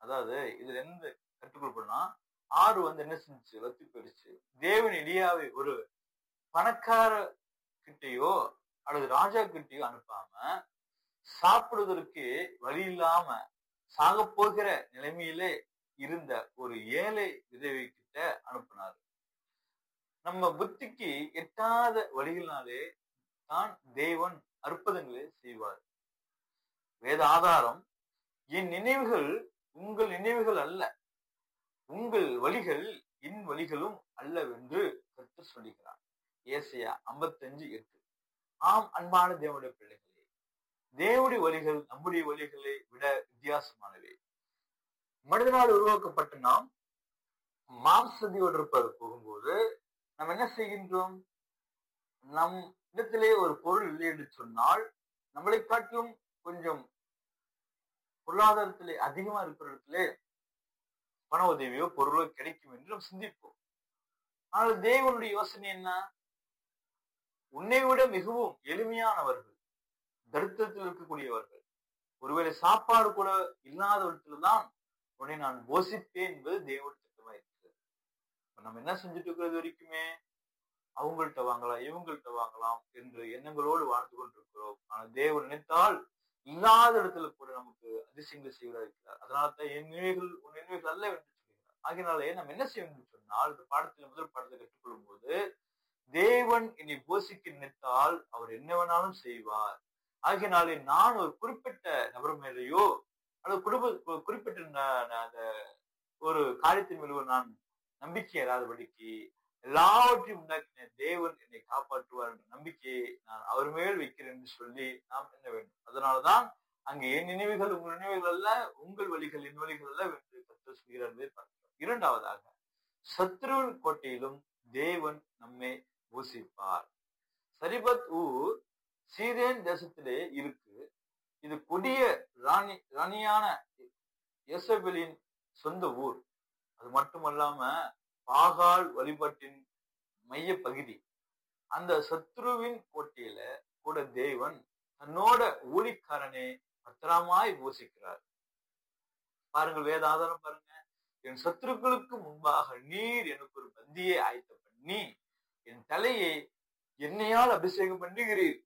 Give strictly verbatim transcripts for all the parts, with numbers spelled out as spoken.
அதாவது இதுல இருந்து கற்றுக்கொள்ளணும்னா, ஆறு வந்து என்ன செஞ்சுச்சு? வத்தி போயிடுச்சு. தேவன் எலியாவை ஒரு பணக்கார கிட்டயோ அல்லது ராஜா கிட்டயோ அனுப்பாம, சாப்பிடுவதற்கு வழி இல்லாம சாக போகிற நிலைமையிலே இருந்த ஒரு ஏழை விதவை கிட்ட அனுப்பினார். நம்ம புத்திக்கு எட்டாத வழிகளினாலே தான் தேவன் அற்புதங்களை செய்வார். வேத ஆதாரம், என் நினைவுகள் உங்கள் நினைவுகள் அல்ல, உங்கள் வழிகள் என் வழிகளும் அல்லவென்று கர்த்தர் சொல்லுகிறார். ஏசாயா ஐம்பத்தி அஞ்சு எட்டு. ஆம், அன்பான தேவனுடைய பிள்ளைகளே, தேவனுடைய வழிகள் நம்முடைய வழிகளை விட வித்தியாசமானவை. மனிதனால் உருவாக்கப்பட்ட நாம் மாம்சதியோடு இருப்பது போகும்போது நாம் என்ன செய்கின்றோம்? நம் இடத்திலே ஒரு பொருள் இல்லை என்று சொன்னால், நம்மளை காட்டிலும் கொஞ்சம் பொருளாதாரத்திலே அதிகமா இருக்கிற இடத்திலே பண உதவியோ பொருளோ கிடைக்கும் என்று நாம் சிந்திப்போம். ஆனால் தேவனுடைய யோசனை என்ன? உன்னை விட மிகவும் எளிமையானவர்கள், தரித்திரத்தில் இருக்கக்கூடியவர்கள், ஒருவேளை சாப்பாடு கூட இல்லாத இடத்துலதான் உன்னை நான் போஷிப்பேன் என்பது தேவனுடைய திட்டமா இருக்கிறது. நம்ம என்ன செஞ்சுட்டு இருக்கிறது வரைக்குமே அவங்கள்ட்ட வாங்கலாம், இவங்கள்ட்ட வாங்கலாம் என்று எண்ணங்களோடு வாழ்ந்து கொண்டிருக்கிறோம். ஆனால் தேவன் நினைத்தால் இல்லாத இடத்துல கூட நமக்கு அதிசயங்களை செய்வதா இருக்கிறார். அதனால்தான் என் நினைவுகள் உன் நினைவுகள் அல்ல என்று சொல்கிறார். ஆகினாலே நம்ம என்ன செய்ய வேண்டும் சொன்னால், இந்த பாடத்தில் முதல் பாடத்தை கற்றுக்கொள்ளும் போது, தேவன் என்னை போஷிக்க நினைத்தால் அவர் என்ன வேணாலும் செய்வார். ஆகினாலே நான் ஒரு குறிப்பிட்ட நபர் மேலேயோ அல்லது குடும்ப குறிப்பிட்ட அந்த ஒரு காரியத்தின் மேலோ நான் நம்பிக்கை இல்லாதபடிக்கு எல்லாவற்றையும் உண்டாக்கின தேவன் என்னை காப்பாற்றுவார் என்ற நம்பிக்கையை நான் அவர் மேல் வைக்கிறேன் என்று சொல்லி நாம் என்ன வேண்டும். அதனாலதான் அங்கே என் நினைவுகள் உங்கள் நினைவுகள் அல்ல, உங்கள் வழிகள் என் வழிகள் அல்ல என்று கர்த்தர் சொல்கிறார் என்பதை பார்க்கிறோம். இரண்டாவதாக, சத்ருவின் கோட்டையிலும் தேவன் நம்மை போஷிப்பார். சரிபத் ஊர் சீதேன் தேசத்திலே இருக்கு. இது கொடிய ராணி ராணியான யேசபேலின் சொந்த ஊர். அது மட்டுமல்லாம பாகால் வழிபாட்டின் மைய பகுதி. அந்த சத்ருவின் கோட்டையில கூட தேவன் தன்னோட ஊழிக்காரனை பத்திரமாய் போஷிக்கிறார். பாருங்கள், வேத ஆதாரம் பாருங்க. என் சத்துருக்களுக்கு முன்பாக நீர் எனக்கு ஒரு பந்தியை ஆயத்த பண்ணி என் தலையை எண்ணெயால் அபிஷேகம் பண்ணுகிறீர்.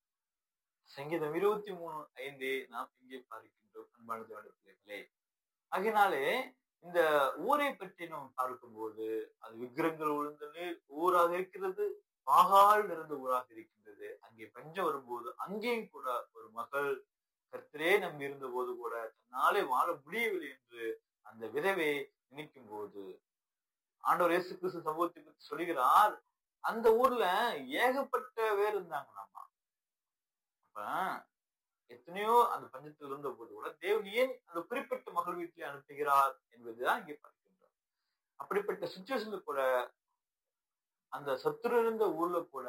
சங்கீதம் இருபத்தி மூணு ஐந்து நாம் இங்கே பார்க்கின்றோம். அன்பான தேவனுடைய பிள்ளைகளே, ஆகினாலே இந்த ஊரை பற்றி நாம் பார்க்கும்போது அது விக்கிரங்கள் விழுந்த ஊராக இருக்கிறது, பாகால் நிறைந்த ஊராக இருக்கின்றது. அங்கே பஞ்சம் வரும்போது அங்கேயும் கூட ஒரு மகள் கர்த்தரே நம்பி இருந்த போது கூட தன்னாலே வாழ முடியவில்லை என்று அந்த விதவை நினைக்கும் போது ஆண்டவர் இயேசு கிறிஸ்து சம்பவத்தை பற்றி சொல்லுகிறார். அந்த ஊர்ல ஏகப்பட்ட பேர் இருந்தாங்களாமா. அப்ப எத்தனையோ அந்த பஞ்சத்தில் இருந்த போது கூட தேவன் ஏன் அந்த குறிப்பிட்ட மகள் வீட்டிலே அனுப்புகிறார் என்பதுதான் இங்கே பார்க்கின்றோம். அப்படிப்பட்ட சுச்சுவேஷன்ல கூட அந்த சத்துரு இருந்த ஊர்ல கூட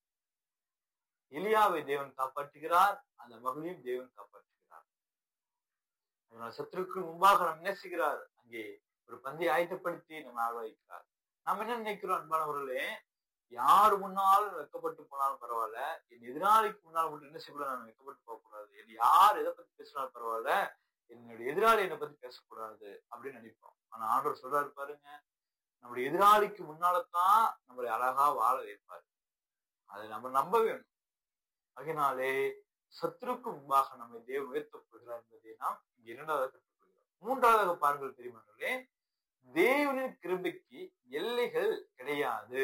எலியாவை தேவன் காப்பாற்றுகிறார், அந்த மகளையும் தேவன் காப்பாற்றுகிறார். அதனால சத்துருக்கு முன்பாக நாம் என்ன செய்கிறார்? அங்கே ஒரு பந்தை ஆயத்தப்படுத்தி நம்ம ஆழ்வாய்க்கிறார். நாம் என்ன நினைக்கிறோம் அன்பானவர்களே? யாரு முன்னாலும் வெக்கப்பட்டு போனாலும் பரவாயில்ல, என் எதிராளிக்கு முன்னால் மட்டும் என்ன செய்யக்கூடாது? நான் வெக்கப்பட்டு போக கூடாது. என் யார் எதை பத்தி பேசினாலும் பரவாயில்ல, என்னுடைய எதிராளி என்னை பத்தி பேசக்கூடாது அப்படின்னு நினைப்போம். ஆனா ஆண்டவர் சொல்றாரு பாருங்க, நம்முடைய எதிராளிக்கு முன்னால்தான் நம்மளை அழகா வாழ வைப்பாரு. அதை நம்ம நம்ப வேணும். அதனாலே சத்துருக்கு முன்பாக நம்மை தேவன் உயர்த்தப் போகிறார் என்பதை நாம் இங்க இரண்டாவது கற்றுக்கொள்கிறோம். மூன்றாவதாக பாருங்கள் தெரியுமாங்களே, தேவனின் கிருபைக்கு எல்லைகள் கிடையாது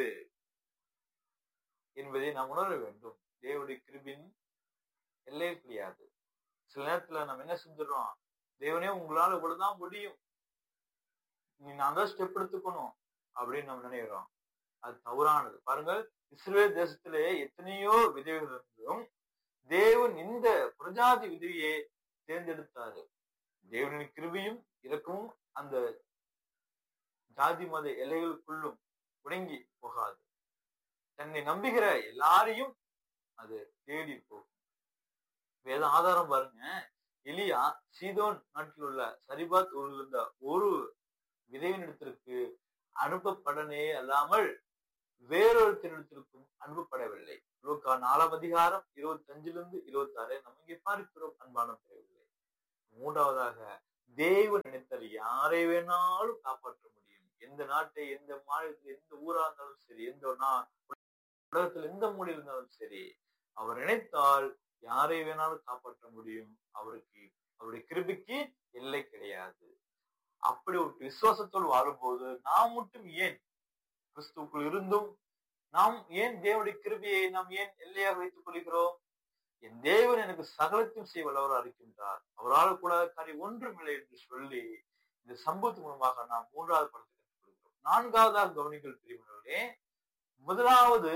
என்பதை நாம் உணர வேண்டும். தேவனுடைய கிருபின் எல்லை கிடையாது. சில நேரத்துல நம்ம என்ன செஞ்சிடறோம்? தேவனே உங்களால இவ்வளவுதான் முடியும், நீ நான் தான் ஸ்டெப் எடுத்துக்கணும் அப்படின்னு நம்ம நினைக்கிறோம். அது தவறானது. பாருங்கள், இஸ்ரவேல் தேசத்திலே எத்தனையோ விதவைகள் இருந்தும் தேவன் இந்த புரஜாதி விதவியை தேர்ந்தெடுத்தாரு. தேவனின் கிருபையும் இரக்கமும் அந்த ஜாதி மத எல்லைகளுக்குள்ளும் உடங்கி போகாது. தன்னை நம்புகிற எல்லாரையும் அது தேடி போகும். வேத ஆதாரம் பாருங்க, எலியா சீதோன் நாட்டில் உள்ள சரிபாத் ஊரில் இருந்த ஒரு விதவினிடத்திற்கு அனுப்பப்படனே அல்லாமல் வேறொருத்தரிடத்திற்கும் அனுப்பப்படவில்லை. லூக்கா நாலாம் அதிகாரம் இருபத்தி அஞ்சிலிருந்து இருபத்தி ஆறு நம்ம இங்கே பார்க்கிறோம். அன்பான பிள்ளைகளே, மூன்றாவதாக தேவன் நினைத்தால் யாரை வேணாலும் காப்பாற்ற முடியும். எந்த நாட்டை, எந்த மாநிலத்தில், எந்த ஊரா இருந்தாலும் சரி, எந்த உலகத்தில் எந்த மூலையில் இருந்தாலும் சரி, அவர் நினைத்தால் யாரை வேணாலும் காப்பாற்ற முடியும். அவருக்கு அவருடைய கிருபைக்கு எல்லை கிடையாது. அப்படி ஒரு விசுவாசத்தோடு வாழும்போது நாம் மட்டும் ஏன் கிறிஸ்துவுக்குள் இருந்தும் நாம் ஏன் தேவனுடைய கிருபையை நாம் ஏன் எல்லையாக வைத்துக் கொள்கிறோம்? என் தேவன் எனக்கு சகலத்தையும் செய்ய வல்லவராக இருக்கின்றார், அவரால் கூட காரியம் ஒன்றுமில்லை என்று சொல்லி இந்த சம்பவத்தின் மூலமாக நாம் மூன்றாவது படத்தை கற்றுக் கொள்கிறோம். நான்காவதாக கவனிங்கள் பிரிவினர்களே, முதலாவது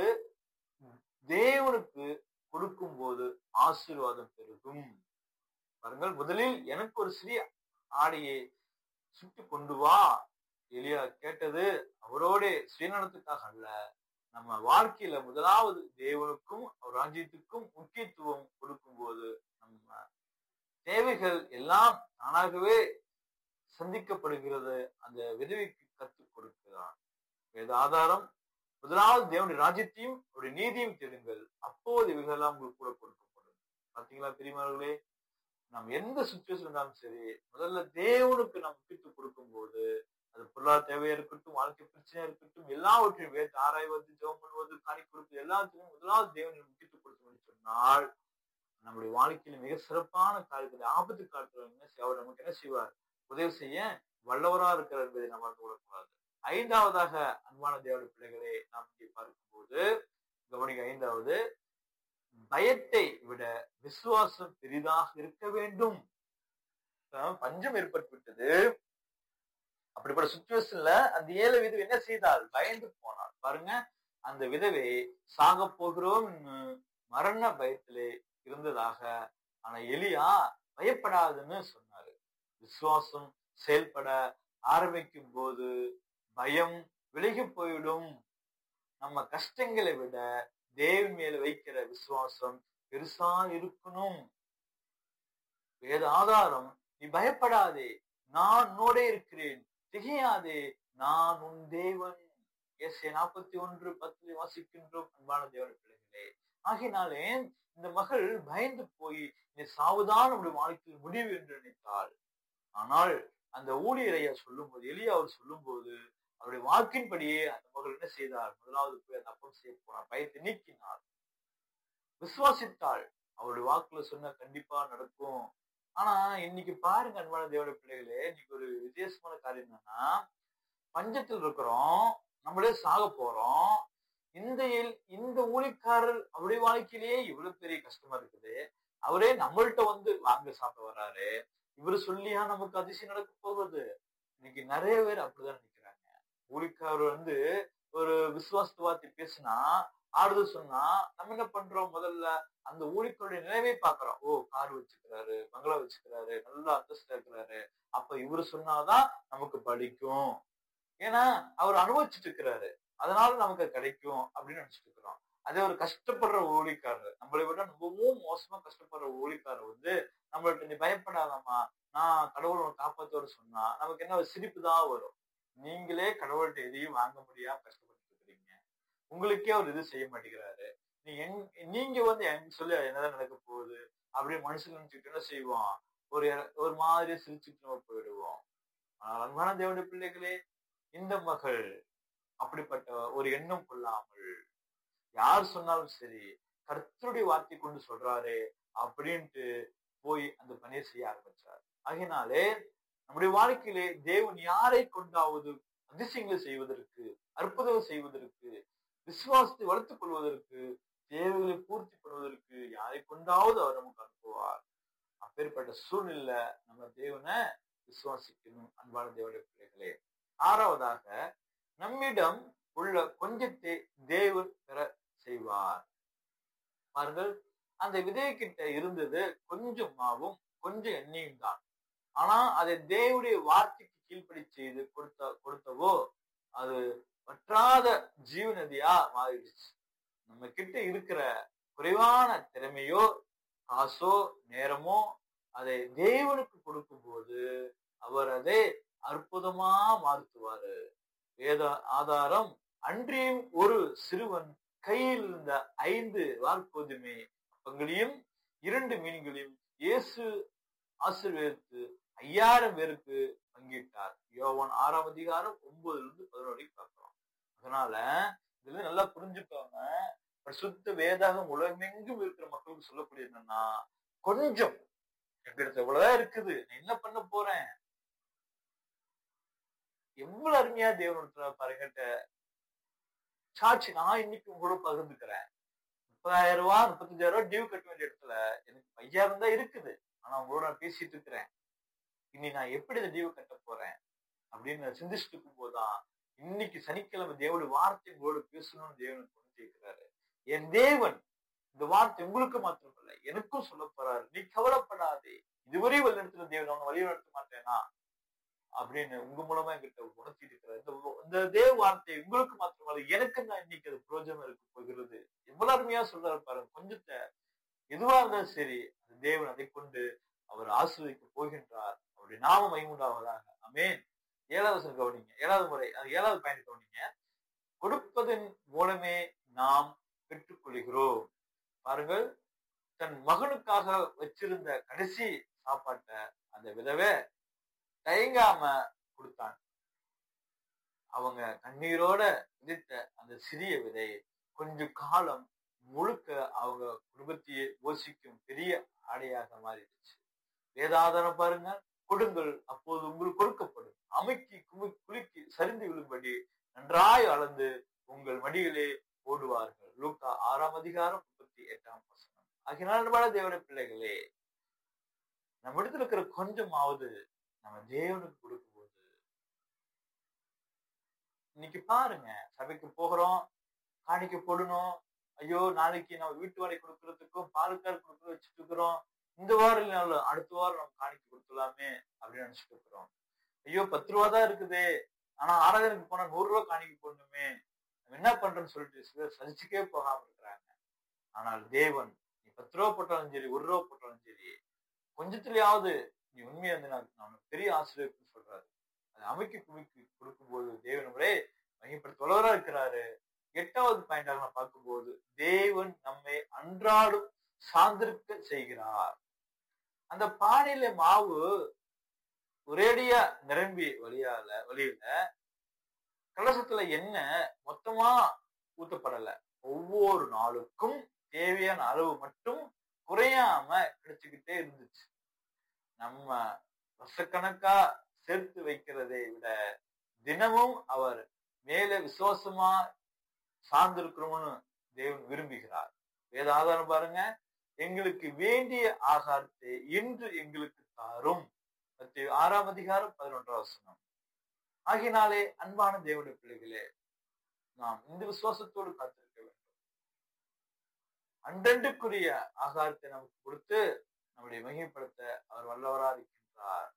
தேவனுக்கு கொடுக்கும் போது ஆசீர்வாதம் பெருகும். பாருங்கள், முதலில் எனக்கு ஒரு சிறிய ஆடையை சுட்டி கொண்டு வா எலியா கேட்டது அவரோட சுயநலத்துக்காக அல்ல. நம்ம வாழ்க்கையில முதலாவது தேவனுக்கும் அவர் ராஜ்யத்துக்கும் முக்கியத்துவம் கொடுக்கும் போது நம்ம தேவைகள் எல்லாம் தானாகவே சந்திக்கப்படுகிறது. அந்த விதவிக்கு கற்றுக் கொடுக்கிறார் வேத ஆதாரம். முதலாவது தேவனுடைய ராஜ்யத்தையும் அவருடைய நீதியும் தேடுங்கள், அப்போது இவைகளெல்லாம் உங்களுக்கு கூட கொடுக்கப்படும். பாத்தீங்களா பிரியமானவர்களே, நம்ம எந்த சுச்சுவேஷன் இருந்தாலும் சரி, முதல்ல தேவனுக்கு நம்ம முக்கியத்துவம் கொடுக்கும் போது, அது பொருளாதார தேவையா இருக்கட்டும், வாழ்க்கை பிரச்சனையா இருக்கட்டும், எல்லாவற்றையும் வேத்து ஆராய்வது, ஜெபம் பண்ணுவது, காணி கொடுப்பது, எல்லாத்தையும் முதலாவது தேவனுக்கு முக்கியத்துவம் கொடுத்து சொன்னால் நம்முடைய வாழ்க்கையில மிக சிறப்பான காலத்துல ஆபத்து காலத்துல என்ன அவர் நமக்கு என்ன செய்வார்? உதவி செய்ய வல்லவரா இருக்கிறார் என்பதை நம்ம மறந்து கொள்ளக்கூடாது. ஐந்தாவதாக அன்பான தேவனுடைய பிள்ளைகளை நாம் இங்கே பார்க்கும்போது கவனிக்க, ஐந்தாவது பயத்தை விட விசுவாசம் பெரிதாக இருக்க வேண்டும். பஞ்சம் ஏற்பட்டு விட்டது. அப்படிப்பட்ட சுச்சுவேஷன்ல அந்த ஏழை விதவை என்ன செய்தால்? பயந்து போனார். பாருங்க, அந்த விதவை சாக போகிறோம் மரண பயத்திலே இருந்ததாக. ஆனா எலியா பயப்படாதுன்னு சொன்னாரு. விசுவாசம் செயல்பட ஆரம்பிக்கும் போது பயம் விலகி போயிடும். நம்ம கஷ்டங்களை விட தேவன் மேல வைக்கிற விசுவாசம் பெருசா இருக்கணும். வேத ஆதாரம், நீ பயப்படாதே, நான் உன்னோட இருக்கிறேன், திகையாதே, நான் உன் தேவன். எஸ்ஏ நாற்பத்தி ஒன்று பத்துல வாசிக்கின்றோம் அன்பான தேவன பிள்ளைகளே. ஆகினாலே இந்த மகள் பயந்து போய் இந்த சாவுதான் நம்முடைய வாழ்க்கையில் முடிவு என்று நினைத்தாள். ஆனால் அந்த ஊழியரையா சொல்லும் போது, எலியா அவர் சொல்லும் போது அவருடைய வாக்கின்படியே அந்த மகள் என்ன செய்தார்? முதலாவது போய் அந்த அப்பம் செய்ய போனார், பயத்தை நீக்கினார், விசுவாசித்தாள். அவருடைய வாக்குல சொன்ன கண்டிப்பா நடக்கும். ஆனா இன்னைக்கு பாருங்க அன்பான தேவனுடைய பிள்ளைகளே, இன்னைக்கு ஒரு விசேஷமான காரியம் என்னன்னா, பஞ்சத்தில் இருக்கிறோம், நம்மளே சாக போறோம். இந்த இந்த ஊழிக்காரர் அவருடைய வாழ்க்கையிலேயே இவ்வளவு பெரிய கஷ்டமா இருக்குது, அவரே நம்மள்கிட்ட வந்து வாங்க சாப்பிட வர்றாரு, இவரு சொல்லியா நமக்கு அதிசயம் நடக்க போகுது. இன்னைக்கு நிறைய பேர் அப்படிதான் நினைக்கிறாங்க. ஊழிக்காரர் வந்து ஒரு விசுவாசத்தை வார்த்தை பேசினா, ஆறுதல் சொன்னா, நம்ம என்ன பண்றோம்? முதல்ல அந்த ஊழியர்களுடைய நினைவை பாக்குறோம். ஓ, கார் வச்சுக்கிறாரு, பங்களா வச்சுக்கிறாரு, நல்லா அந்தஸ்தா இருக்கிறாரு, அப்ப இவரு சொன்னாதான் நமக்கு படிக்கும், ஏன்னா அவர் அனுபவிச்சுட்டு இருக்கிறாரு, அதனால நமக்கு கிடைக்கும் அப்படின்னு நினைச்சிட்டு இருக்கிறோம். அதே ஒரு கஷ்டப்படுற ஊழிக்காரர், நம்மளை விட ரொம்பவும் மோசமா கஷ்டப்படுற ஊழிக்காரர் வந்து நம்மள்ட்ட நீ பயப்படாதம்மா, நான் கடவுளை காப்பாத்தோட சொன்னா நமக்கு என்ன ஒரு சிரிப்பு தான் வரும். நீங்களே கடவுள்கிட்ட எதையும் வாங்க முடியாம கஷ்டப்பட்டு இருக்கிறீங்க, உங்களுக்கே அவர் இது செய்ய மாட்டேங்கிறாரு, நீ எங் நீங்க வந்து எங்க சொல்லி என்னதான் நடக்க போகுது அப்படின்னு மனுஷன் நினைச்சுட்டு என்ன செய்வோம்? ஒரு ஒரு மாதிரியே சிரிச்சுட்டு நம்ம போயிடுவோம். ஆனால் அன்பான தேவனுடைய பிள்ளைகளே, இந்த மகள் அப்படிப்பட்ட ஒரு எண்ணம் கொள்ளாமல், யார் சொன்னாலும் சரி கர்த்தருடைய வார்த்தை கொண்டு சொல்றாரு அப்படின்ட்டு போய் அந்த பணியை செய்ய ஆரம்பிச்சார். ஆகினாலே நம்முடைய வாழ்க்கையிலே தேவன் யாரை கொண்டாவது அதிசயங்களை செய்வதற்கு, அற்புதங்கள் செய்வதற்கு, விசுவாசத்தை வளர்த்துக் கொள்வதற்கு, தேவைகளை பூர்த்தி பண்ணுவதற்கு யாரை கொண்டாவது அவர் நமக்கு அனுப்புவார். அப்பேற்பட்ட சூழ்நிலை நம்ம தேவனை விசுவாசிக்கணும் அன்பான தேவனுடைய பிள்ளைகளே. ஆறாவதாக, நம்மிடம் உள்ள கொஞ்சத்தை தேவன் பெற செய்வார். பாருங்கள், அந்த விதை கிட்ட இருந்தது கொஞ்சம் மாவும் கொஞ்சம் எண்ணெயும் தான். ஆனா அதை தேவனுடைய வார்த்தைக்கு கீழ்ப்படி செய்து கொடுத்த கொடுத்தவோ அது வற்றாத ஜீவநதியா மாறிடுச்சு. நம்ம கிட்ட இருக்கிற குறைவான திறமையோ காசோ நேரமோ அதை தேவனுக்கு கொடுக்கும் போது அவர் அதை அற்புதமா மாற்றுவாரு. வேத ஆதாரம், அன்றியும் ஒரு சிறுவன் கையில் இருந்த ஐந்து வார்கோதுமை அப்பங்களையும் இரண்டு மீன்களையும் இயேசு ஆசீர்வதித்து ஐயாயிரம் பேருக்கு பங்கிட்டார். யோவான் ஆறாம் அதிகாரம் ஒன்பதுல இருந்து பதினொரு வரைக்கும் பார்க்கிறோம். அதனால இதுல நல்லா புரிஞ்சுக்கோங்க. பரிசுத்த வேதாகம் உலகமெங்கும் இருக்கிற மக்களுக்கு சொல்லக்கூடிய என்னன்னா, கொஞ்சம் எங்கிட்ட இவ்வளவுதான் இருக்குது, நான் என்ன பண்ண போறேன்? எவ்வளவு அருமையா தேவன் பாருங்கிட்ட சாட்சி நான் இன்னைக்கு உங்களோட பகிர்ந்துக்கிறேன். முப்பதாயிரம் ரூபாய் முப்பத்தஞ்சாயிரம் ரூபாய் டியூ கட்ட வேண்டிய இடத்துல எனக்கு ஐயாயிரம் தான் இருக்குது. ஆனா உங்களோட நான் பேசிட்டு இருக்கிறேன். இனி நான் எப்படி இந்த டியூ கட்ட போறேன் அப்படின்னு சிந்திச்சுட்டு இருக்கும் போதுதான் இன்னைக்கு சனிக்கிழமை தேவனுடைய வார்த்தை உங்களோட பேசணும்னு தேவன் கொண்டு கேட்கிறாரு. என் தேவன் இந்த வார்த்தை உங்களுக்கு மாத்திரமல்ல எனக்கும் சொல்ல போறாரு. நீ கவலைப்படாதே, இதுவரை வழிநடத்துற தேவன் அவனை வழி நடத்த மாட்டேனா அப்படின்னு உங்க மூலமா என்கிட்ட உணர்த்திட்டு இருக்கிறார். இந்த தேவ வார்த்தை உங்களுக்கு மாத்திரமல்ல எனக்கு தான் இன்னைக்கு அது பிரயோஜனம் இருக்க போகிறது. எவ்வளவு அருமையா சொல்றாரு பாருங்க. கொஞ்சத்தை எதுவா இருந்தாலும் சரி அந்த தேவன் அதை கொண்டு அவர் ஆசீர்வதிக்க போகின்றார். அவருடைய நாம மைமுண்டாவதாக. ஆமென். ஏழாவது கவனிங்க. ஏழாவது முறை அது ஏழாவது பயன் கவனிங்க. கொடுப்பதன் மூலமே நாம் பெற்றுக்கொள்கிறோம். பாருங்கள், தன் மகனுக்காக வச்சிருந்த கடைசி சாப்பாட்டை அந்த விதவை தயங்காம கொடுத்தாங்க. அவங்க கண்ணீரோட விதைத்த அந்த சிறிய விதை கொஞ்ச காலம் முழுக்க அவங்க குடும்பத்தையே போஷிக்கும் பெரிய ஆடையாக மாறிடுச்சு. வேதாதாரம் பாருங்க. கொடுங்கள் அப்போது உங்களுக்கு கொடுக்கப்படும், அமைக்கி குமி குலுக்கி சரிந்து விழும்படி நன்றாய் அளந்து உங்கள் மடியிலே ஓடுவார்கள். லூக்கா ஆறாம் அதிகாரம் முப்பத்தி எட்டாம் வசனம். ஆகினால தேவனுடைய பிள்ளைகளே, நம்ம இடத்துல இருக்கிற கொஞ்சமாவது நம்ம தேவனுக்கு கொடுக்கும் போது, இன்னைக்கு பாருங்க சபைக்கு போகிறோம், காணிக்க போடணும், ஐயோ நாளைக்கு நம்ம வீட்டு வாடகை கொடுக்கறதுக்கும் பாலுக்கார் கொடுக்க வச்சுட்டு இருக்கிறோம், இந்த வாரம் இல்லைனாலும் அடுத்த வாரம் நம்ம காணிக்க கொடுக்கலாமே அப்படின்னு நினைச்சிட்டு இருக்கிறோம். ஐயோ பத்து ரூபா தான் இருக்குது, ஆனா ஆராதனைக்கு போனா நூறு ரூபாய் காணிக்க போடணுமே, நம்ம என்ன பண்றோம்னு சொல்லிட்டு சிலர் சலிச்சுக்கே போகாம இருக்கிறாங்க. ஆனால் தேவன் நீ பத்து ரூபா போட்டாலும் சரி, ஒரு ரூபா போட்டாலும் சரி, கொஞ்சத்திலேயாவது நீ உண்மையா இருந்து நான் பெரிய ஆசிரியர்னு சொல்றாரு. அதை அமைக்க குமிக்கு கொடுக்கும்போது தேவன் நம்மளே மையப்படுத்துவளவரா இருக்கிறாரு. எட்டாவது பாயிண்டாக நான் பார்க்கும்போது தேவன் நம்மை அன்றாடும் சார்ந்திருக்க செய்கிறார். அந்த பானையில மாவு ஒரேடியா நிரம்பி வழியால வழியில கலசத்துல எண்ணெய் மொத்தமா ஊத்தப்படல. ஒவ்வொரு நாளுக்கும் தேவையான அளவு மட்டும் குறையாம கிடைச்சுக்கிட்டே இருந்துச்சு. நம்ம வருஷக்கணக்கா சேர்த்து வைக்கிறதை விட தினமும் அவர் மேல விசுவாசமா சார்ந்திருக்கிறோம்னு தேவன் விரும்புகிறார். வேத ஆதாரம் பாருங்க. எங்களுக்கு வேண்டிய ஆகாரத்தை இன்று எங்களுக்கு தாரும். ஆறாம் அதிகாரம் பதினொன்றாம் வசனம். ஆகினாலே அன்பான தேவனுடைய பிள்ளைகளே, நாம் இந்த விசுவாசத்தோடு காத்திருக்க வேண்டும். அன்றன்றுக்குரிய ஆகாரத்தை நமக்கு கொடுத்து நம்முடைய மகிமைப்படுத்த அவர் வல்லவரா இருக்கின்றார்.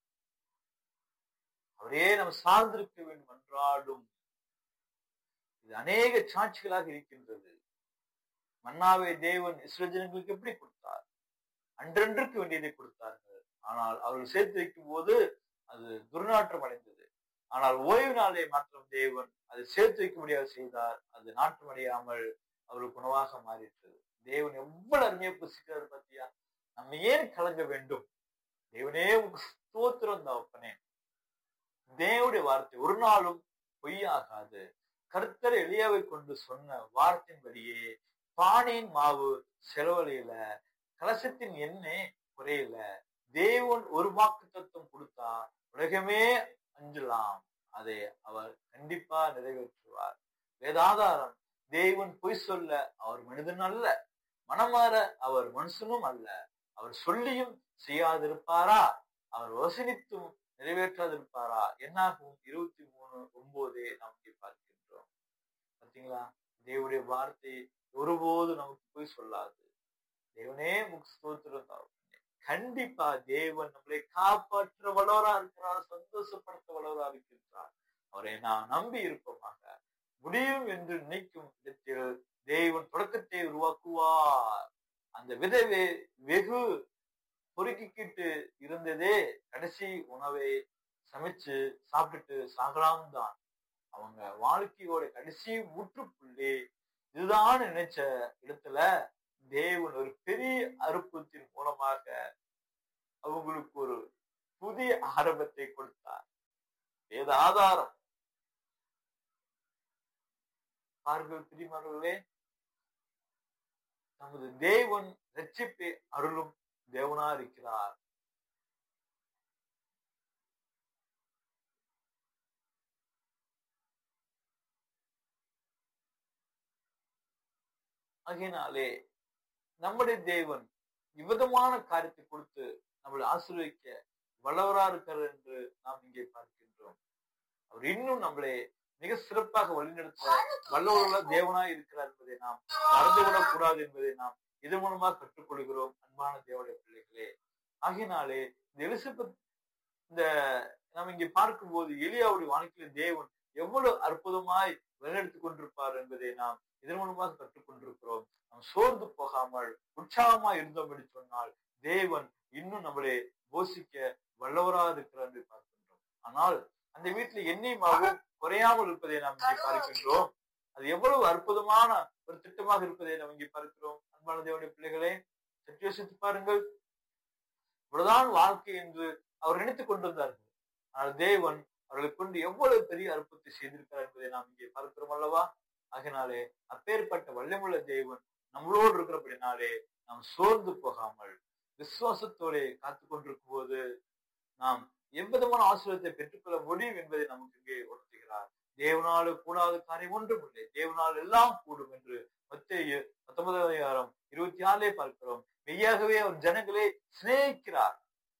அவரே நம்ம சார்ந்திருக்க வேண்டும் அன்றாடும். இது அநேக சாட்சிகளாக இருக்கின்றது. மன்னாவை தேவன் இஸ்ரவேலர்களுக்கு எப்படி கொடுத்தார்? அன்றன்றுக்கு வேண்டியதை கொடுத்தார்கள். ஆனால் அவர்கள் சேர்த்து வைக்கும் போது அது துர்நாற்றம் அடைந்தது. ஆனால் ஓய்வு நாளை மாத்திரம் தேவன் அதை சேர்த்து வைக்க முடியாது செய்தார். அது நாற்றம் அடையாமல் அவர்களுக்கு உணவாக மாறிற்று. தேவன் எவ்வளவு அருமையா புசிக்கிறாரு பாத்தியா? நம்ம ஏன் கலங்க வேண்டும்? தேவனே ஸ்தோத்திரம் தகப்பனே. தேவனுடைய வார்த்தை ஒரு நாளும் பொய்யாகாது. கர்த்தர் எலியாவை கொண்டு சொன்ன வார்த்தையின்படியே பானையின் மாவு செலவழியில, கலசத்தின் எண்ணெய் குறையல. தேவன் ஒரு வாக்கு தத்துவம் கொடுத்தா உலகமே அஞ்சலாம். அதை அவர் கண்டிப்பா நிறைவேற்றுவார். வேதாதாரம் தேவன் பொய் சொல்ல அவர் மனிதன் அல்ல, மனமாற அவர் மனுஷனும் அல்ல. அவர் சொல்லியும் செய்யாதிருப்பாரா? அவர் வசனித்தும் நிறைவேற்றாதிருப்பாரா? என்னாகும் இருபத்தி மூணு ஒன்பதே நாம் பார்க்கின்றோம். பார்த்தீங்களா? தேவனுடைய வார்த்தை ஒருபோது நமக்கு போய் சொல்லாது. தேவனே முக் ஸ்தோத்திரம். கண்டிப்பா தேவன் நம்மளை காப்பாற்ற வல்லவரா இருக்கிறார், சந்தோஷப்படுத்த வல்லவரா இருக்கின்றார். அவரை நான் நம்பி இருப்போமாக. முடியும் என்று நினைக்கும் இடத்தில் தேவன் தொடக்கத்தை உருவாக்குவார். அந்த விதவை வெகு பொறுக்கிக்கிட்டு இருந்ததே கடைசி உணவை சமைச்சு சாப்பிட்டுட்டு சாகலாம் தான். அவங்க வாழ்க்கையோட கடைசி முற்றுப்புள்ளி இதுதான் நினைச்ச இடத்துல தேவன் ஒரு பெரிய அற்புதத்தின் மூலமாக அவங்களுக்கு ஒரு புதிய ஆரம்பத்தை கொடுத்தார். வேத ஆதாரம். பாருங்கள் பிரியமானவர்களே, நமது தேவன் ரட்சிப்பை அருளும் தேவனா இருக்கிறார். ஆகையினாலே நம்முடைய தேவன் இவ்விதமான காரியத்தை கொடுத்து நம்மளை ஆசீர்வதிக்க வல்லவரா இருக்கிறார் என்று நாம் இங்கே பார்க்கின்றோம். அவர் இன்னும் நம்மளை மிக சிறப்பாக வழிநடத்த வல்லவருள்ள தேவனாய் இருக்கிறார் என்பதை நாம் மறந்துவிடக் கூடாது என்பதை நாம் இதன் மூலமாக கற்றுக்கொள்கிறோம். அன்பான தேவனுடைய பிள்ளைகளே, ஆகையினாலே இந்த எலிசபெத் இந்த நாம் இங்கே பார்க்கும் போது எலியாவுடைய வாழ்க்கையில் தேவன் எவ்வளவு அற்புதமாய் வழிநடத்திக் கொண்டிருப்பார் என்பதை நாம் இதன் மூலமாக கற்றுக்கொண்டிருக்கிறோம். நாம் சோர்ந்து போகாமல் உற்சாகமாய் இருந்தோம் என்று சொன்னால் தேவன் இன்னும் நம்மளை போஷிக்க வல்லவராக இருக்கிறார் என்று பார்க்கின்றோம். ஆனால் அந்த வீட்டில் எண்ணெயும் குறையாமல் இருப்பதை நாம் இங்கே பார்க்கின்றோம். அது எவ்வளவு அற்புதமான ஒரு திட்டமாக இருப்பதை நாம் இங்கே பார்க்கிறோம். அன்பான தேவனுடைய பிள்ளைகளே, சற்று யோசித்து பாருங்கள். இவ்வளவுதான் வாழ்க்கை என்று அவர் நினைத்துக் கொண்டிருந்தார்கள். ஆனால் தேவன் அவர்களை கொண்டு எவ்வளவு பெரிய அற்புதத்தை செய்திருக்கிறார் என்பதை நாம் இங்கே பார்க்கிறோம் அல்லவா? ஆகினாலே அப்பேற்பட்ட வல்லமுள்ள தேவன் நம்மளோடு இருக்கிறபடினாலே நாம் சோர்ந்து போகாமல் விசுவாசத்தோட காத்து கொண்டிருக்கும் போது நாம் எவ்விதமான ஆசீர்வாதத்தை பெற்றுக்கொள்ள முடியும் என்பதை நமக்கு இங்கே உணர்த்துகிறார். தேவனால கூடாத காரியம் ஒன்றும் இல்லை, தேவனால் எல்லாம் கூடும் என்று மத்தேயு பத்தொன்பதாம் அதிகாரம் இருபத்தி ஆறிலே பார்க்கிறோம். மெய்யாகவே அவர் ஜனங்களே சிநேகிக்கிறார்.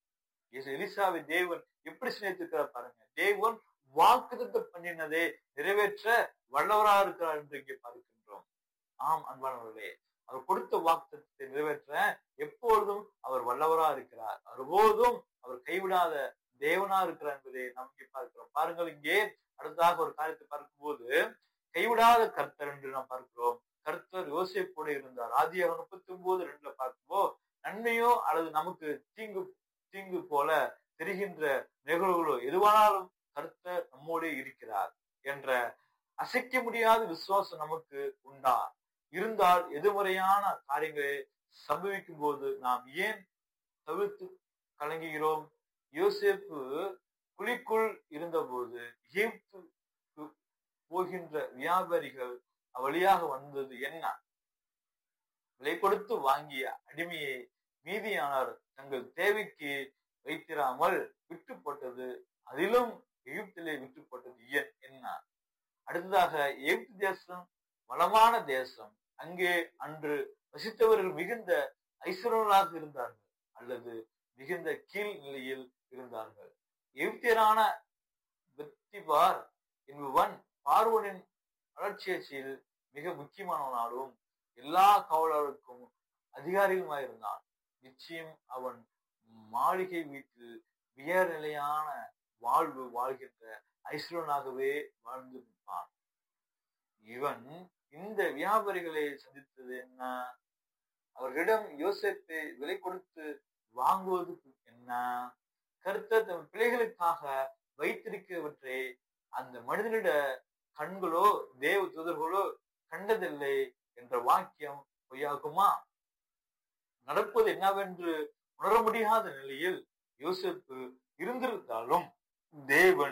எலிசாவை தேவன் எப்படி சிநேகித்திருக்கிறார் பாருங்க. தேவன் வாக்குத்தத்தம் பண்ணினதை நிறைவேற்ற வல்லவராக இருக்கிறார் என்று இங்கே பார்க்கின்றோம். ஆம் அன்பானவர்களே, அவர் கொடுத்த வாக்குத்தத்தத்தை நிறைவேற்ற எப்பொழுதும் அவர் வல்லவராக இருக்கிறார். ஒருபோதும் அவர் கைவிடாத தேவனா இருக்கிறார் என்பதை நாம் இங்கே பார்க்கிறோம். பாருங்கள், இங்கே அடுத்ததாக ஒரு காரியத்தை பார்க்கும்போது கைவிடாத கர்த்தர் என்று நாம் பார்க்கிறோம். கர்த்தர் யோசேப்போடு இருந்தார். ஆதியாகமம் முப்பத்தி ஒன்பது ரெண்டுல பார்க்கும்போது நன்மையோ அல்லது நமக்கு தீங்கு தீங்கு போல தெரிகின்ற நிகழ்வுகளோ எதுவானாலும் கர்த்தர் நம்மோடே இருக்கிறார் என்ற அசைக்க முடியாத விசுவாசம் நமக்கு உண்டா இருந்தால் எதிர்மறையான காரியங்களை சம்பவிக்கும் போது நாம் ஏன் தவிர்த்து கலங்குகிறோம்? யோசேப்பு குழிக்குள் இருந்தபோது எகிப்துக்கு போகின்ற வியாபாரிகள் வழியாக வந்தது என்ன? விலை கொடுத்து வாங்கிய அடிமையை மீதியானார் தங்கள் தேவைக்கு வைத்திராமல் விட்டு போட்டது, அதிலும் எகிப்திலே விட்டு போட்டது ஏன் என்ன? அடுத்ததாக எகிப்து தேசம் வளமான தேசம். அங்கே அன்று வசித்தவர்கள் மிகுந்த ஐஸ்வர்யர்களாக இருந்தார்கள் அல்லது மிகுந்த கீழ் நிலையில் இருந்தார்கள். எகிப்தியரான பெத்திபார் என்பவன் பார்வோனின் வளர்ச்சியில் மிக முக்கியமானவனாலும் எல்லா காவலருக்கும் அதிகாரியுமாயிருந்தான். நிச்சயம் அவன் மாளிகை வீட்டில் உயர் நிலையான வாழ்வு வாழ்கின்ற ஐஸ்வரனாகவே வாழ்ந்திருப்பான். இவன் இந்த வியாபாரிகளை சந்தித்தது என்ன? அவர்களிடம் யோசேப்பை விலை கொடுத்து வாங்குவது என்ன? கர்த்தர் தம் பிள்ளைகளுக்காக வைத்திருக்கிறவற்றை அந்த மனிதனிட கண்களோ தேவ தூதர்களோ கண்டதில்லை என்ற வாக்கியம் பொய்யாகுமா? நடப்பது என்னவென்று உணர முடியாத நிலையில் யோசேப்பு இருந்திருந்தாலும் தேவன்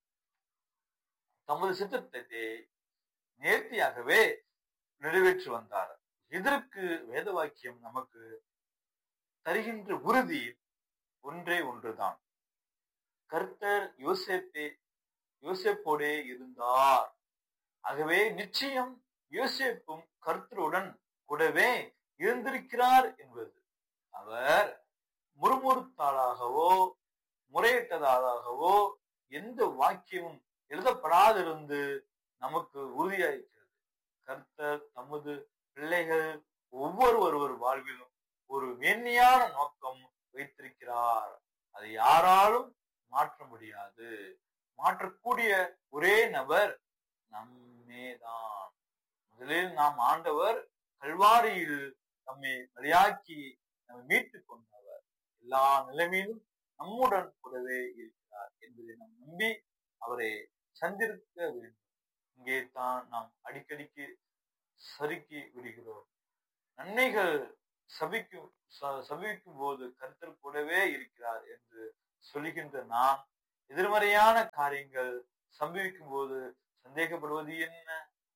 தமது சித்தத்தை நேர்த்தியாகவே நிறைவேற்றி வந்தார். இதற்கு வேத வாக்கியம் நமக்கு தருகின்ற உறுதி ஒன்றே ஒன்றுதான். கர்த்தர் யோசேப்பே யோசேப்போடே இருந்தார். ஆகவே நிச்சயம் யோசேப்பும் கர்த்தருடன் கூடவே இருந்திருக்கிறார் என்பது. அவர் முறுமுறுத்தாளாகவோ முறையிட்டதாகவோ எந்த வாக்கியமும் எழுதப்படாதிருந்து நமக்கு உறுதியாயிருக்கிறது. கர்த்தர் தமது பிள்ளைகள் ஒவ்வொரு ஒருவர் வாழ்விலும் ஒரு மேன்மையான நோக்கம் வைத்திருக்கிறார். அதை யாராலும் மாற்ற முடியாது. மாற்றக்கூடிய ஒரே நபர் நம்மேதான். முதலில் நாம் ஆண்டவர் கல்வாரியில் நம்மை வழியாக்கி நம்மை மீட்டுக் கொண்டவர் எல்லா நிலைமையிலும் நம்முடன் கூடவே இருக்கிறார் என்பதை நாம் நம்பி அவரை சந்திருக்க வேண்டும். இங்கே தான் நாம் அடிக்கடிக்கு சறுக்கி விடுகிறோம். நன்மைகள் சபிக்கும் சபிக்கும் போது கர்த்தர் கூடவே இருக்கிறார் என்று சொல்லுகின்ற நாம் எதிர்மறையான காரியங்கள் சம்பவிக்கும் போது சந்தேகப்படுவது என்ன?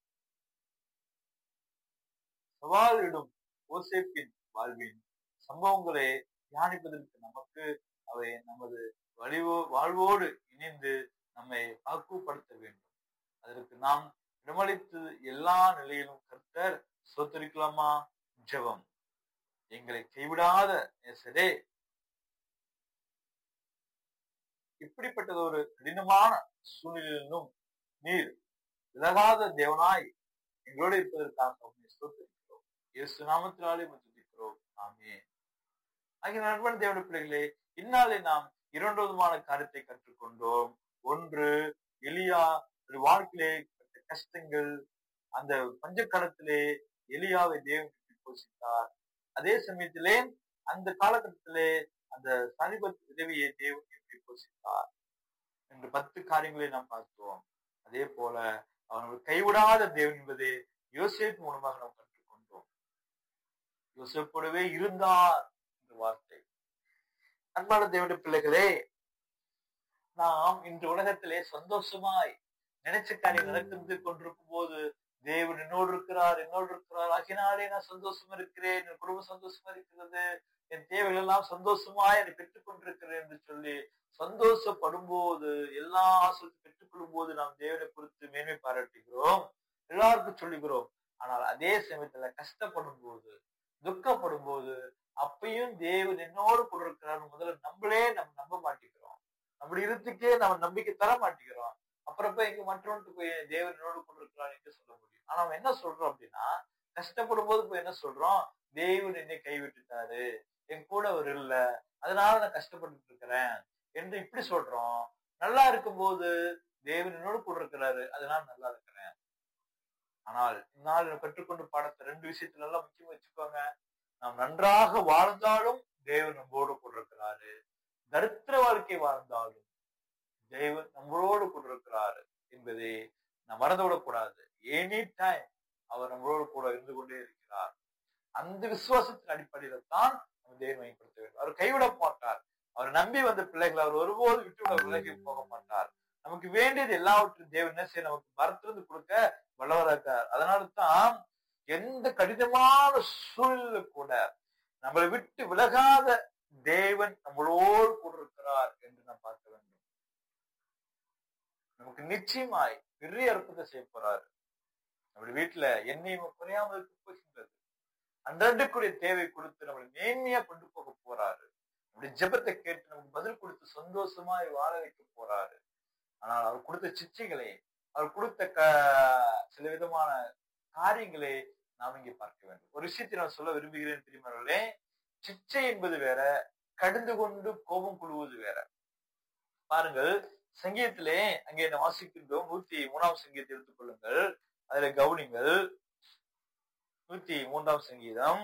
சவாலிடும் யோசேப்பின் வாழ்வின் சம்பவங்களை தியானிப்பதற்கு நமக்கு அவை நமது வழிவோ வாழ்வோடு இணைந்து நம்மை பக்குவப்படுத்த வேண்டும். அதற்கு நாம் இடமளித்து எல்லா நிலையிலும் கர்த்தர் சோத்தரிக்கலாமா? ஜெபம். எங்களை கைவிடாத நேசரே, இப்படிப்பட்டது ஒரு கடினமான சூழ்நிலையிலும் நீர் விலகாத தேவனாய் எங்களோடு இருப்பதற்காக உண்மை சோத்தரிக்கிறோம். இயேசு நாமத்தினாலே துதிக்கிறோம். ஆமென். ஆகிய நண்பன் தேவனுடைய பிள்ளைகளே, இந்நாளை நாம் இரண்டு விதமான காரியத்தை கற்றுக்கொண்டோம். ஒன்று, எலியா வாழ்க்கையிலே கஷ்டங்கள், அந்த பஞ்சக்காலத்திலே எலியாவை தேவன் போஷித்தார். அதே சமயத்திலே அந்த காலகட்டத்திலே அந்த சனிபத் உதவியை தேவன் எப்படி போஷித்தார் என்று பத்து காரியங்களை நாம் பார்த்தோம். அதே போல அவர்கள் கைவிடாத தேவன் என்பதை யோசேப்பு மூலமாக நாம் கற்றுக்கொண்டோம். யோசேப்போடவே இருந்தார் என்ற வார்த்தை. அன்பான தேவனுடைய பிள்ளைகளே, நாம் இன்று உலகத்திலே சந்தோஷமாய் நினைச்ச காரியம் நடந்து கொண்டிருக்கும் போது தேவன் என்னோடு இருக்கிறார் என்னோடு இருக்கிறார் ஆகினாலே நான் சந்தோஷமா இருக்கிறேன், என் குடும்பம் சந்தோஷமா இருக்கிறது, என் தேவைகள் எல்லாம் சந்தோஷமாய் என்னை பெற்றுக் கொண்டிருக்கிறேன் என்று சொல்லி சந்தோஷப்படும் போது, எல்லா ஆசையும் பெற்றுக்கொள்ளும் போது நாம் தேவனை குறித்து மேன்மை பாராட்டுகிறோம், எல்லாருக்கும் சொல்லுகிறோம். ஆனால் அதே சமயத்துல கஷ்டப்படும் போது, துக்கப்படும் போது, அப்பையும் தேவன் என்னோடு கூட இருக்கிறார் முதல்ல நம்மளே நம்ம நம்ப மாட்டேங்கிறோம். அப்படி இருந்துக்கே நம்ம நம்பிக்கை தர மாட்டேங்கிறோம். அப்புறப்ப இங்க மற்றவனுக்கு போய் தேவன் என்னோடு கொண்டு இருக்கிறான் என்று சொல்ல முடியும். ஆனா அவன் என்ன சொல்றோம் அப்படின்னா, கஷ்டப்படும் போது போய் என்ன சொல்றோம், தேவன் என்னை கைவிட்டுட்டாரு, என் கூட அவர் இல்ல, அதனால நான் கஷ்டப்பட்டு இருக்கிறேன் என்று இப்படி சொல்றோம். நல்லா இருக்கும் போது தேவன் என்னோடு கூட இருக்கிறாரு, அதனால நல்லா இருக்கிறேன். ஆனால் இந்நாள் கற்றுக்கொண்டு பாடத்த ரெண்டு விஷயத்துல எல்லாம் முக்கியமா வச்சுக்கோங்க. நாம் நன்றாக வாழ்ந்தாலும் தேவன் நம்மோடு கூட இருக்கிறாரு, தரித்திர வாழ்க்கை வாழ்ந்தாலும் தேவன் நம்மளோடு கூட இருக்கிறாரு என்பதை நாம் மறந்துவிடக்கூடாது. எனி டைம் அவர் நம்மளோடு கூட இருந்து கொண்டே இருக்கிறார். அந்த விசுவாசத்தின் அடிப்படையில தான் நம்ம தேவன் மையப்படுத்த வேண்டும். அவர் கைவிட மாட்டார். அவர் நம்பி வந்த பிள்ளைகளை அவர் ஒருபோது விட்டு விலகி போக மாட்டார். நமக்கு வேண்டியது எல்லாவற்றையும் தேவன் என்ன செய்ய நமக்கு மரத்திலிருந்து கொடுக்க வல்லவராக இருக்கார். அதனால தான் எந்த கடினமான சூழ்நிலை கூட நம்மளை விட்டு விலகாத தேவன் நம்மளோடு கூட இருக்கிறார் என்று நாம் பார்க்க வேண்டும். நமக்கு நிச்சயமாய் பெரிய அற்புதத்தை செய்ய போறாரு. நம்முடைய வீட்டுல எண்ணெயும் குறையாமல் இருக்க போகின்றது. அன்றன்றைக்குரிய தேவை கொடுத்து நம்மளை மேன்மையா கொண்டு போக போறாரு. நம்முடைய ஜெபத்தை கேட்டு நமக்கு பதில் கொடுத்து சந்தோஷமாய் வாழ வைக்க போறாரு. ஆனால் அவர் கொடுத்த சிச்சைகளை, அவர் கொடுத்த க சில விதமான காரியங்களை நாம் இங்கே பார்க்க வேண்டும். ஒரு விஷயத்தை நான் சொல்ல விரும்புகிறேன் தெரியுமாங்களே, சிச்சை என்பது வேற, கடிந்து கொண்டு கோபம் கொள்வது வேற. பாருங்கள், சங்கீதத்திலே அங்கே என்ன வாசிக்கின்றோம். நூத்தி மூணாம் சங்கீதத்தை எடுத்துக் கொள்ளுங்கள், அதுல கவனிங்கள். நூத்தி மூன்றாம் சங்கீதம்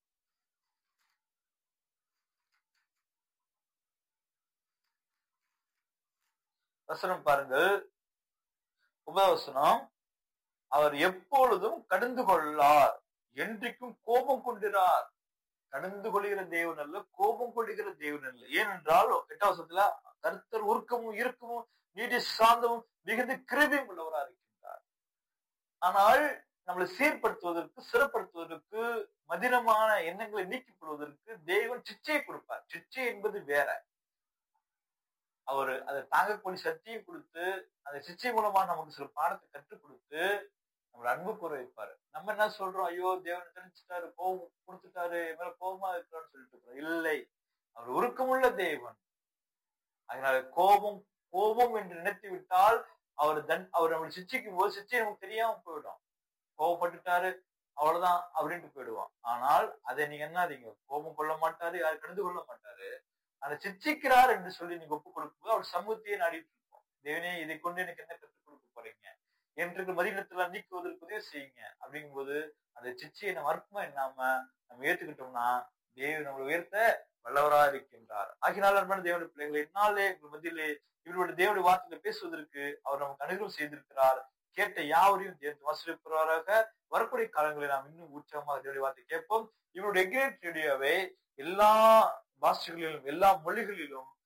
வசனம் பாருங்கள், உபவசனம். அவர் எப்பொழுதும் கடந்து கொள்ளார், என்றைக்கும் கோபம் கொண்டிறார். கடந்து கொள்கிற தேவன் அல்ல, கோபம் கொள்கிற தேவன் அல்ல. ஏனென்றால் எட்டாம் வசனத்துல கர்த்தர் உருக்கமும் இருக்கமும் நீதி சாந்தமும் மிகுந்த கிருபையும் உள்ளவராக இருக்கின்றார். ஆனால் நம்மளை சீர்படுத்துவதற்கு, சிறப்படுத்துவதற்கு, மதினமான எண்ணங்களை நீக்கப்படுவதற்கு தேவன் சிச்சையை கொடுப்பார். சிச்சை என்பது வேற. அவரு அதை தாங்கக்கூடிய சக்தியை கொடுத்து, அந்த சிச்சை மூலமா நமக்கு சில பாடத்தை கற்றுக் கொடுத்து நம்மளை அன்பு கூற வைப்பாரு. நம்ம என்ன சொல்றோம், ஐயோ தேவன் தெரிஞ்சுட்டாரு, கோபம் கொடுத்துட்டாரு, மேல கோபமா இருக்கிறான்னு சொல்லிட்டு இருக்கிறோம். இல்லை, அவர் உருக்கமுள்ள தேவன். அதனால கோபம் கோபம் என்று நினைத்து விட்டால் அவர் தன் அவர் நம்மளை சிச்சிக்கும் போது சிச்சை நமக்கு தெரியாம போயிடும். கோபப்பட்டுட்டாரு அவ்வளவுதான் அப்படின்ட்டு போயிடுவோம். ஆனால் அதை நீங்க என்னாதீங்க, கோபம் கொள்ள மாட்டாரு, யாரும் கண்டு கொள்ள மாட்டாரு. அந்த சிச்சிக்கிறார் என்று சொல்லி நீங்க ஒப்பு கொடுக்கும்போது அவர் சமூகத்தையே நாடிட்டு இருக்கோம். தேவனே, இதை கொண்டு எனக்கு என்ன கற்றுக் கொடுக்க போறீங்க என்று மதினத்துல நீக்குவதற்கு உதவி செய்யுங்க. அப்படிங்கும் போது அந்த சிச்சையை நம்ம அற்பமா என்னாம நம்ம ஏத்துக்கிட்டோம்னா தேவன் நம்மளை உயர்த்த வல்லவரா இருக்கின்றார். ஆகினால் அன்பான தேவனுடைய பிள்ளைகளை, என்னாலே உங்கள் மத்தியிலே இவருடைய தேவனுடைய வார்த்தைகளை பேசுவதற்கு அவர் நமக்கு அனுகிரகம் செய்திருக்கிறார். கேட்ட யாவரையும் தேவன் ஆசீர்வதிப்பாராக. வரக்கூடிய காலங்களில் நாம் இன்னும் உற்சாகமாக தேவனுடைய வார்த்தை கேட்போம். இவருடைய எக்ரேட் ரேடியோவை எல்லா பாஷைகளிலும், எல்லா மொழிகளிலும்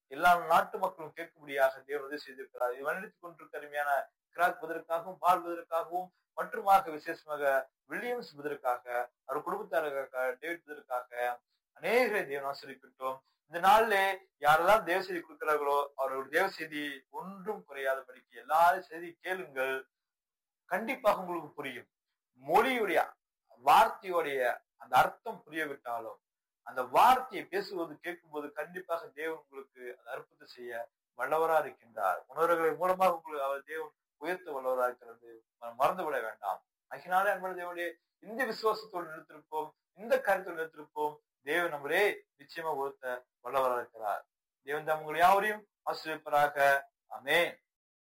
எல்லா நாட்டு மக்களும் கேட்கும்படியாக தேவன் உதவி செய்திருக்கிறார். இது வழிநடத்திக் கொண்டிருக்க அருமையான கிராக் புதற்காகவும் பால் புதற்காகவும் மற்றுமாக விசேஷமாக வில்லியம்ஸ் புதற்காக அவர் குடும்பத்தாருக்காக டேவிட் புதற்காக அநேகரை தேவன் ஆசீர்வதிக்கட்டும். இந்த நாளிலே யாரெல்லாம் தேவ செய்தி கொடுக்கிறார்களோ அவர்களுடைய தேவ செய்தி ஒன்றும் குறையாதபடிக்கு எல்லாரும் செய்தி கேளுங்கள். கண்டிப்பாக உங்களுக்கு புரியும். மொழியுடைய வார்த்தையுடைய அந்த அர்த்தம் புரியவிட்டாலும் அந்த வார்த்தையை பேசுவது கேட்கும் போது கண்டிப்பாக தேவன் உங்களுக்கு அந்த அற்புதத்தை செய்ய வல்லவரா இருக்கின்றார். உணர்வுகளின் மூலமாக உங்களுக்கு அவர் தேவன் உயர்த்த வல்லவரா இருக்கிறது மறந்து விட வேண்டாம். அதனாலே அன்புள்ள தேவனுடைய இந்த விசுவாசத்தோடு நிறுத்திருப்போம், இந்த காரியத்தோடு நிறுத்திருப்போம். தேவன் நம்மளே நிச்சயமா உயர்த்த வல்லவரா இருக்கிறார். தேவன் தான் உங்களை யாவரையும் ஆசீர்வதிப்பாராக. ஆமென்.